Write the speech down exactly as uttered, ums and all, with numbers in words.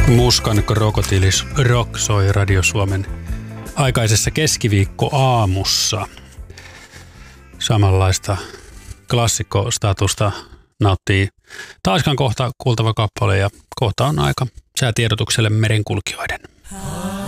Muskan krokotiilis rock soi Radio Suomen aikaisessa keskiviikkoaamussa. Samanlaista klassikkostatusta nauttii taaskaan kohta kuultava kappale ja kohta on aika säätiedotukselle merenkulkijoiden.